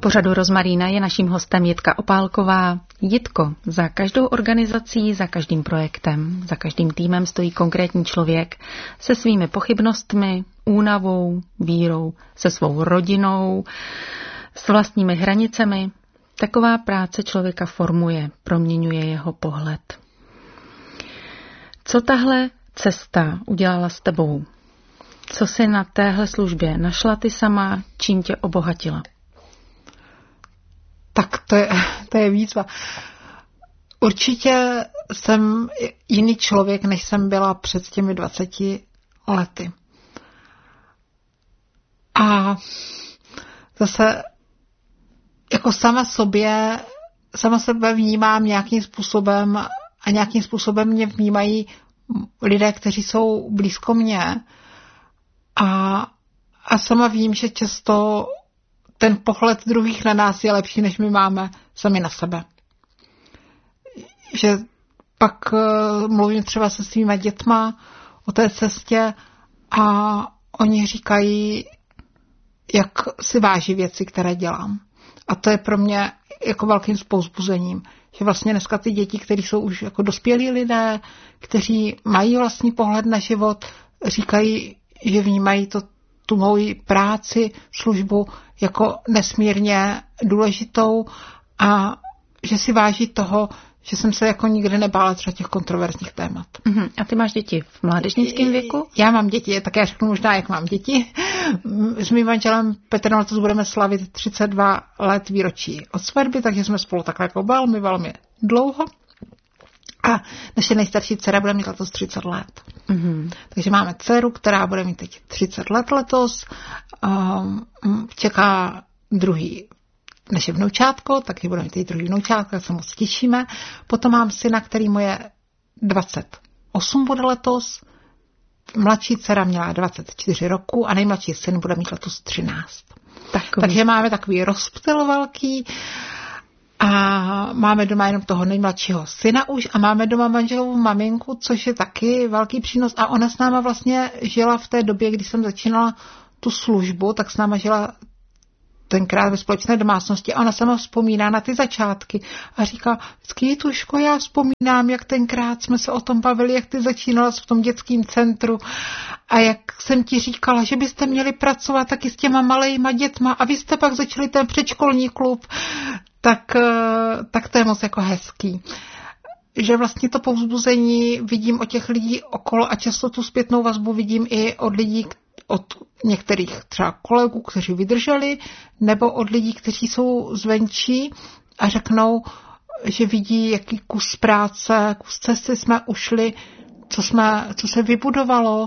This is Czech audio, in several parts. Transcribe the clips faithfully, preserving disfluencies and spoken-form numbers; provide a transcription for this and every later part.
pořadu Rozmarína je naším hostem Jitka Opálková. Jitko, za každou organizací, za každým projektem, za každým týmem stojí konkrétní člověk se svými pochybnostmi, únavou, vírou, se svou rodinou, s vlastními hranicemi. Taková práce člověka formuje, proměňuje jeho pohled. Co tahle cesta udělala s tebou? Co jsi na téhle službě našla ty sama, čím tě obohatila? Tak to je, to je výzva. Určitě jsem jiný člověk, než jsem byla před těmi dvaceti lety. A zase jako sama sobě, sama sebe vnímám nějakým způsobem a nějakým způsobem mě vnímají lidé, kteří jsou blízko mně. A, a sama vím, že často ten pohled druhých na nás je lepší, než my máme sami na sebe. Že pak uh, mluvím třeba se svýma dětma o té cestě a oni říkají, jak si váží věci, které dělám. A to je pro mě jako velkým povzbuzením, že vlastně dneska ty děti, kteří jsou už jako dospělí lidé, kteří mají vlastní pohled na život, říkají, že vnímají to, tu moji práci, službu jako nesmírně důležitou a že si váží toho, že jsem se jako nikdy nebála třeba těch kontroverzních témat. Uh-huh. A ty máš děti v mládežnickém věku? Já mám děti, tak já řeknu možná, jak mám děti. S mým manželem Petrem letos budeme slavit třicet dva let výročí od svatby, takže jsme spolu takhle jako velmi, velmi dlouho. A naše nejstarší dcera bude mít letos třicet let. Mm-hmm. Takže máme dceru, která bude mít teď třicet let letos. Um, čeká druhý naše vnoučátko, taky bude mít teď druhý vnoučátko, tak se moc těšíme. Potom mám syna, který mu je dvacet osm bude letos. Mladší dcera měla dvacet čtyři roku a nejmladší syn bude mít letos třináct. Takový. Takže máme takový rozptyl velký. A máme doma jenom toho nejmladšího syna už a máme doma manželovou maminku, což je taky velký přínos. A ona s náma vlastně žila v té době, kdy jsem začínala tu službu, tak s náma žila tenkrát ve společné domácnosti a ona sama vzpomíná na ty začátky a říká, vždycky Jituško, já vzpomínám, jak tenkrát jsme se o tom bavili, jak ty začínala v tom dětském centru a jak jsem ti říkala, že byste měli pracovat taky s těma malejma dětma a vy jste pak začali ten předškolní klub, tak, tak to je moc jako hezký. Že vlastně to povzbuzení vidím od těch lidí okolo a často tu zpětnou vazbu vidím i od lidí, od některých třeba kolegů, kteří vydrželi, nebo od lidí, kteří jsou zvenčí a řeknou, že vidí, jaký kus práce, kus cesty jsme ušli, co, jsme, co se vybudovalo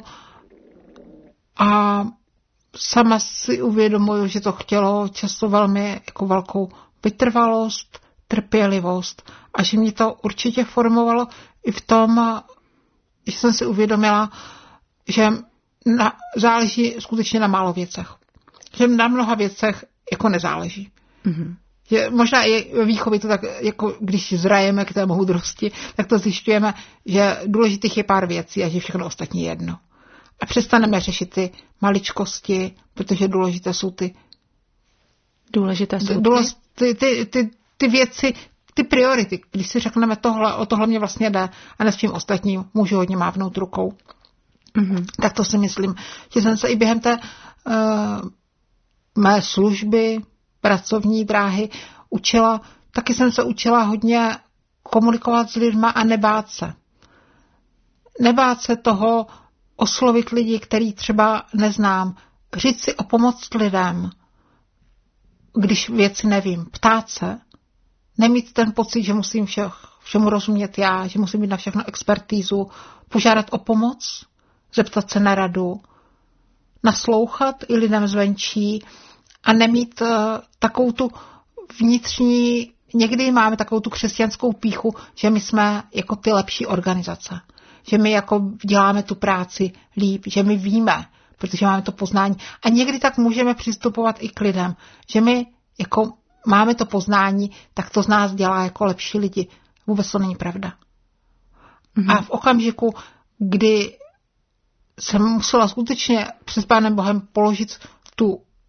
a sama si uvědomuju, že to chtělo často velmi jako velkou vytrvalost, trpělivost a že mě to určitě formovalo i v tom, že jsem si uvědomila, že na, záleží skutečně na málo věcech. Že na mnoha věcech jako nezáleží. Mm-hmm. Že možná i ve výchově to tak, jako když zrajeme k té moudrosti, tak to zjišťujeme, že důležitých je pár věcí a že všechno ostatní je jedno. A přestaneme řešit ty maličkosti, protože důležité jsou ty důležité jsou důležité, ty, ty, ty, ty věci, ty priority. Když si řekneme tohle, o tohle mě vlastně jde a ne s tím ostatním můžu hodně mávnout rukou. Mm-hmm. Tak to si myslím, že jsem se i během té uh, mé služby, pracovní dráhy učila, taky jsem se učila hodně komunikovat s lidma a nebát se. Nebát se toho oslovit lidi, který třeba neznám. Říct si o pomoc lidem, když věci nevím. Ptát se. Nemít ten pocit, že musím všech, všemu rozumět já, že musím mít na všechno expertízu, požádat o pomoc, zeptat se na radu, naslouchat i lidem zvenčí a nemít uh, takovou tu vnitřní, někdy máme takovou tu křesťanskou pýchu, že my jsme jako ty lepší organizace, že my jako děláme tu práci líp, že my víme, protože máme to poznání a někdy tak můžeme přistupovat i k lidem, že my jako máme to poznání, tak to z nás dělá jako lepší lidi. Vůbec to není pravda. Mm-hmm. A v okamžiku, kdy jsem musela skutečně před Pánem Bohem položit tu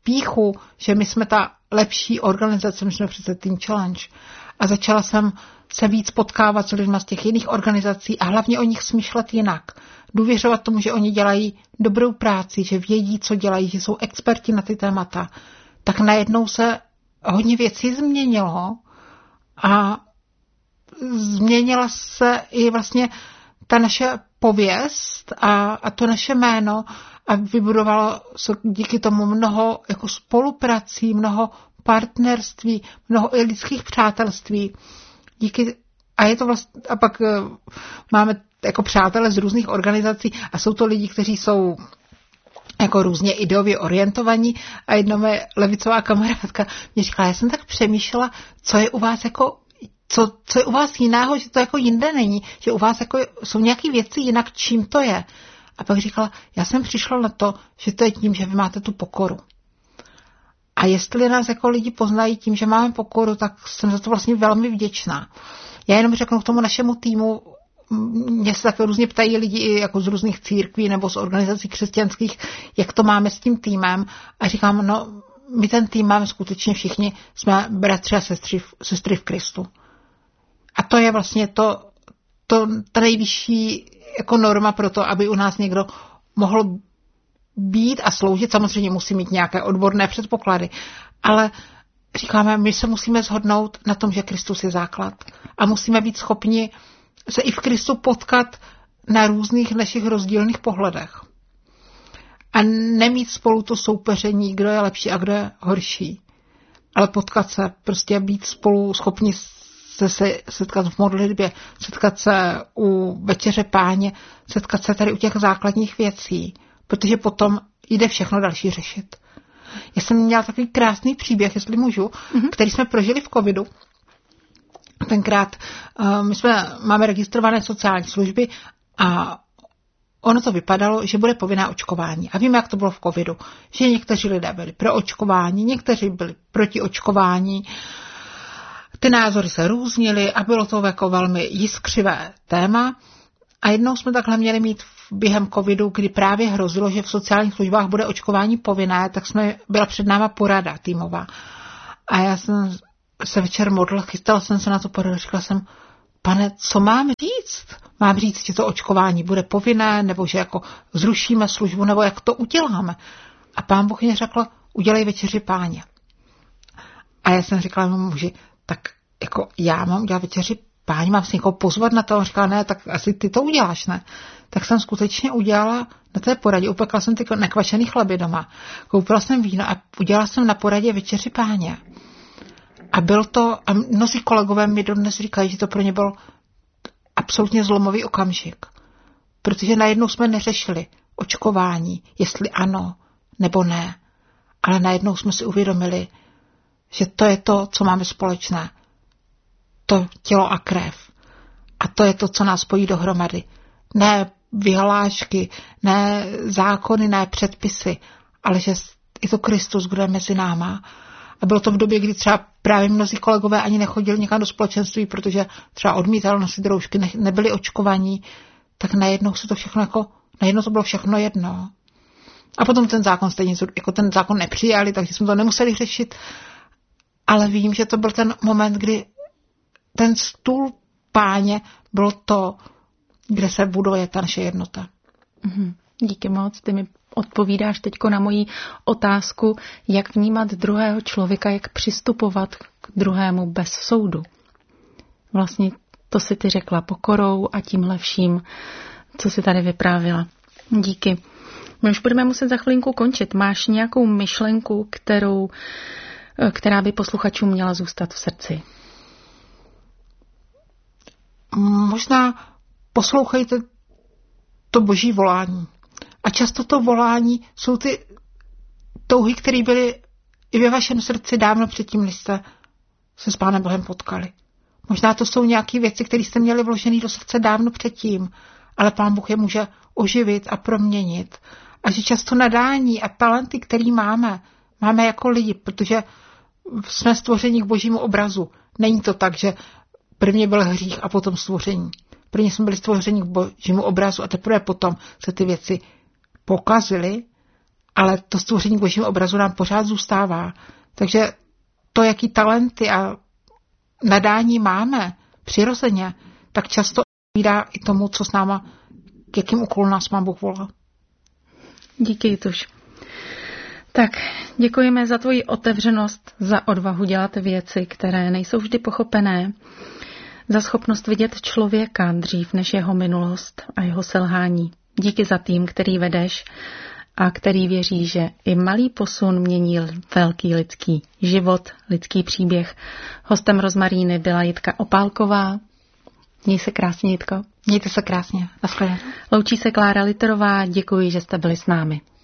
pýchu, že my jsme ta lepší organizace, my jsme přece Teen Challenge. A začala jsem se víc potkávat s lidmi z těch jiných organizací a hlavně o nich smýšlet jinak. Důvěřovat tomu, že oni dělají dobrou práci, že vědí, co dělají, že jsou experti na ty témata. Tak najednou se hodně věcí změnilo a změnila se i vlastně ta naše pověst a, a to naše jméno a vybudovalo se díky tomu mnoho jako spoluprací, mnoho partnerství, mnoho i lidských přátelství. Díky, a je to vlastně, a pak máme jako přátelé z různých organizací a jsou to lidi, kteří jsou jako různě ideově orientovaní a jednou moje levicová kamarádka mě říkala, já jsem tak přemýšlela, co je u vás jako Co, co je u vás jiného, že to jako jinde není, že u vás jako jsou nějaké věci jinak, čím to je. A pak říkala, já jsem přišla na to, že to je tím, že vy máte tu pokoru. A jestli nás jako lidi poznají tím, že máme pokoru, tak jsem za to vlastně velmi vděčná. Já jenom řeknu k tomu našemu týmu, mě se tak různě ptají lidi jako z různých církví nebo z organizací křesťanských, jak to máme s tím týmem. A říkám, no, my ten tým máme skutečně všichni, jsme bratři a sestry, sestry v Kristu. A to je vlastně to, to ta nejvyšší jako norma pro to, aby u nás někdo mohl být a sloužit. Samozřejmě musí mít nějaké odborné předpoklady, ale říkáme, my se musíme shodnout na tom, že Kristus je základ a musíme být schopni se i v Kristu potkat na různých našich rozdílných pohledech. A nemít spolu to soupeření, kdo je lepší a kdo je horší. Ale potkat se, prostě být spolu schopni se, se setkat v modlitbě, setkat se u večeře Páně, setkat se tady u těch základních věcí, protože potom jde všechno další řešit. Já jsem měla takový krásný příběh, jestli můžu, mm-hmm. který jsme prožili v covidu. Tenkrát uh, my jsme, máme registrované sociální služby a ono to vypadalo, že bude povinné očkování. A víme, jak to bylo v covidu. Že někteří lidé byli pro očkování, někteří byli proti očkování. Ty názory se různily a bylo to jako velmi jiskřivé téma. A jednou jsme takhle měli mít během covidu, kdy právě hrozilo, že v sociálních službách bude očkování povinné, tak jsme, byla před náma porada týmová. A já jsem se večer modlila, chystala jsem se na to poradu, říkala jsem, pane, co mám říct? Mám říct, že to očkování bude povinné, nebo že jako zrušíme službu, nebo jak to uděláme? A pán Bůh mě řekl, udělej večeři Páně. A já jsem říkala mému muži, tak jako já mám udělat večeři Páně, mám si někoho pozvat na to. A on říkal, ne, tak asi ty to uděláš, ne? Tak jsem skutečně udělala na té poradě, upekla jsem ty nekvašený chleby doma, koupila jsem víno a udělala jsem na poradě večeři Páně. A byl to, a mnozí kolegové mi dodnes říkají, že to pro ně byl absolutně zlomový okamžik. Protože najednou jsme neřešili očkování, jestli ano nebo ne. Ale najednou jsme si uvědomili, že to je to, co máme společné. To tělo a krev. A to je to, co nás spojí dohromady. Ne vyhlášky, ne zákony, ne předpisy, ale že je to Kristus, kdo je mezi náma. A bylo to v době, kdy třeba právě mnozí kolegové ani nechodili někam do společenství, protože třeba odmítali nosit roušky, ne, nebyli očkovaní, tak najednou se to všechno jako, najednou to bylo všechno jedno. A potom ten zákon stejně, jako ten zákon nepřijali, takže jsme to nemuseli řešit. Ale vím, že to byl ten moment, kdy ten stůl Páně bylo to, kde se buduje ta naše jednota. Mm-hmm. Díky moc, ty mi odpovídáš teďko na moji otázku, jak vnímat druhého člověka, jak přistupovat k druhému bez soudu. Vlastně to si ty řekla pokorou a tímhle vším, co si tady vyprávila. Díky. My už budeme muset za chvilinku končit. Máš nějakou myšlenku, kterou, která by posluchačům měla zůstat v srdci? Možná poslouchejte to boží volání. A často to volání jsou ty touhy, které byly i ve vašem srdci dávno předtím, než jste se s Pánem Bohem potkali. Možná to jsou nějaké věci, které jste měli vložené do srdce dávno předtím, ale Pán Bůh je může oživit a proměnit. A že často nadání a talenty, které máme, máme jako lidi, protože jsme stvoření k božímu obrazu. Není to tak, že prvně byl hřích a potom stvoření. Prvně jsme byli stvoření k božímu obrazu a teprve potom se ty věci pokazily ale to stvoření božím obrazu nám pořád zůstává. Takže to, jaký talenty a nadání máme přirozeně, tak často odpovídá i tomu, co s náma, k jakým úkolům nás Pán Bůh volá. Díky, Jituš. Tak, děkujeme za tvoji otevřenost, za odvahu dělat věci, které nejsou vždy pochopené, za schopnost vidět člověka dřív než jeho minulost a jeho selhání. Díky za tým, který vedeš a který věří, že i malý posun mění velký lidský život, lidský příběh. Hostem Rozmaríny byla Jitka Opálková. Měj se krásně, Jitko. Mějte se krásně. Naschledanou. Loučí se Klára Literová. Děkuji, že jste byli s námi.